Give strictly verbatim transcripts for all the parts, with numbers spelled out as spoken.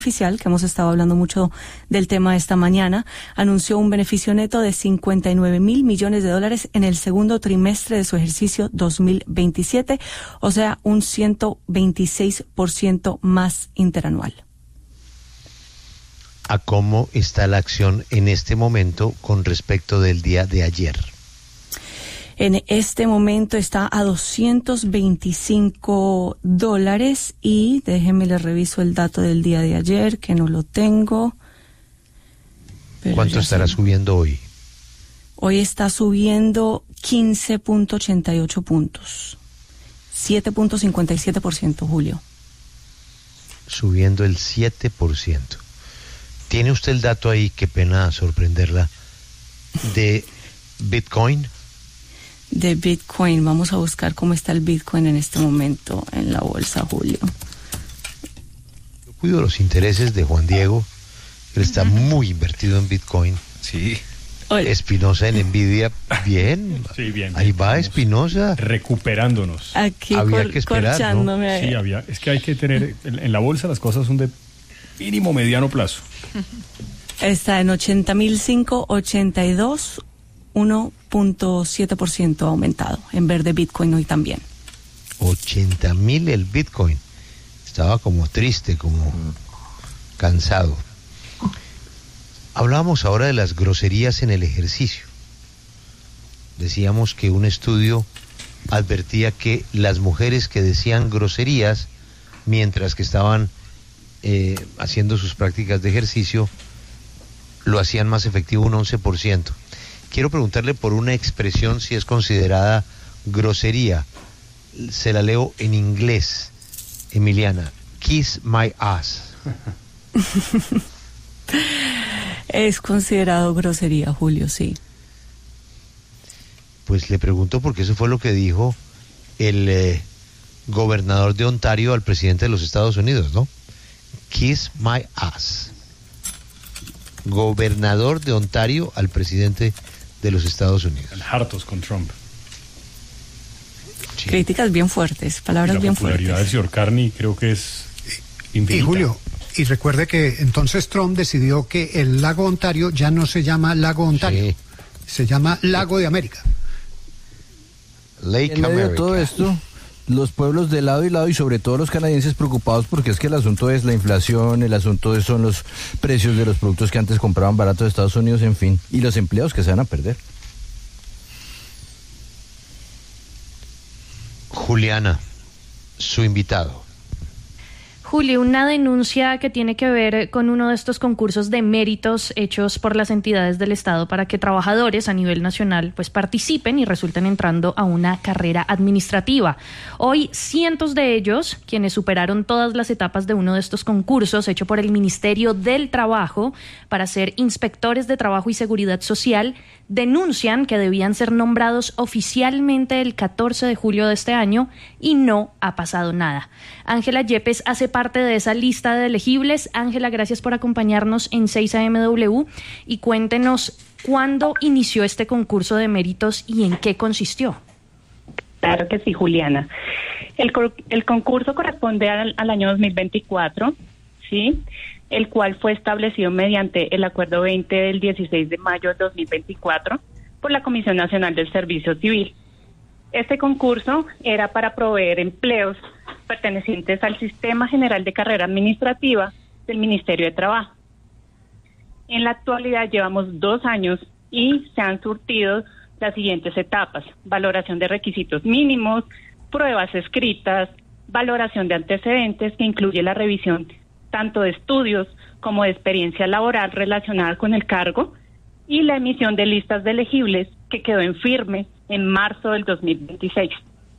oficial, que hemos estado hablando mucho del tema esta mañana, anunció un beneficio neto de cincuenta y nueve mil millones de dólares en el segundo trimestre de su ejercicio dos mil veintisiete, o sea, un ciento veintiséis por ciento más interanual. ¿A cómo está la acción en este momento con respecto del día de ayer? En este momento está a doscientos veinticinco dólares y déjenme le reviso el dato del día de ayer, que no lo tengo. Pero ¿cuánto estará sé. subiendo hoy? Hoy está subiendo quince punto ochenta y ocho puntos. siete punto cincuenta y siete por ciento, Julio. Subiendo el siete por ciento. ¿Tiene usted el dato ahí, qué pena sorprenderla, de Bitcoin? De Bitcoin, vamos a buscar cómo está el Bitcoin en este momento en la bolsa, Julio. Yo cuido los intereses de Juan Diego, él está muy invertido en Bitcoin. Sí. Espinosa en Nvidia, bien. Sí, bien. Ahí va Espinosa. Recuperándonos. Aquí había cor- que esperar, ¿no? Sí, había. Es que hay que tener, en, en la bolsa las cosas son de mínimo mediano plazo. Está en ochenta mil cinco, ochenta y dos, uno punto siete por ciento aumentado en verde Bitcoin hoy también. ochenta mil el Bitcoin. Estaba como triste, como cansado. Hablábamos ahora de las groserías en el ejercicio. Decíamos que un estudio advertía que las mujeres que decían groserías mientras que estaban eh, haciendo sus prácticas de ejercicio lo hacían más efectivo un once por ciento. Quiero preguntarle por una expresión si es considerada grosería. Se la leo en inglés, Emiliana. Kiss my ass. Es considerado grosería, Julio, sí. Pues le pregunto porque eso fue lo que dijo el eh, gobernador de Ontario al presidente de los Estados Unidos, ¿no? Kiss my ass. Gobernador de Ontario al presidente de los Estados Unidos. Hartos con Trump. Sí. Críticas bien fuertes, palabras bien fuertes. La popularidad del señor Carney creo que es infinita. Y Julio, y recuerde que entonces Trump decidió que el lago Ontario ya no se llama lago Ontario, sí. Se llama Lago de América. Lake en medio America. de todo esto, los pueblos de lado y lado y sobre todo los canadienses preocupados porque es que el asunto es la inflación, el asunto es, son los precios de los productos que antes compraban baratos de Estados Unidos, en fin, y los empleos que se van a perder. Juliana, su invitado. Julio, una denuncia que tiene que ver con uno de estos concursos de méritos hechos por las entidades del Estado para que trabajadores a nivel nacional pues participen y resulten entrando a una carrera administrativa. Hoy, cientos de ellos, quienes superaron todas las etapas de uno de estos concursos hecho por el Ministerio del Trabajo para ser inspectores de trabajo y seguridad social, denuncian que debían ser nombrados oficialmente el catorce de julio de este año y no ha pasado nada. Ángela Yepes hace parte de esa lista de elegibles. Ángela, gracias por acompañarnos en seis A M W y cuéntenos cuándo inició este concurso de méritos y en qué consistió. Claro que sí, Juliana. El, el concurso corresponde al, al año dos mil veinticuatro, ¿sí?, el cual fue establecido mediante el Acuerdo veinte del dieciséis de mayo de dos mil veinticuatro por la Comisión Nacional del Servicio Civil. Este concurso era para proveer empleos pertenecientes al Sistema General de Carrera Administrativa del Ministerio de Trabajo. En la actualidad llevamos dos años y se han surtido las siguientes etapas: valoración de requisitos mínimos, pruebas escritas, valoración de antecedentes, que incluye la revisión tanto de estudios como de experiencia laboral relacionada con el cargo, y la emisión de listas de elegibles, que quedó en firme en marzo del dos mil veintiséis.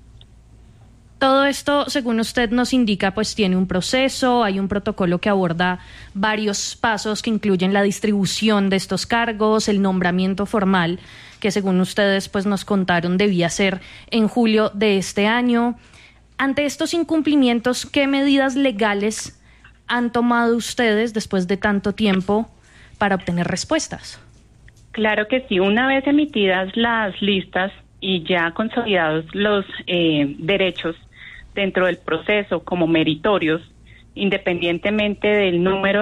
Todo esto, según usted nos indica, pues tiene un proceso, hay un protocolo que aborda varios pasos que incluyen la distribución de estos cargos, el nombramiento formal, que según ustedes pues nos contaron debía ser en julio de este año. Ante estos incumplimientos, ¿qué medidas legales han tomado ustedes después de tanto tiempo para obtener respuestas? Claro que sí, una vez emitidas las listas y ya consolidados los eh, derechos dentro del proceso como meritorios, independientemente del número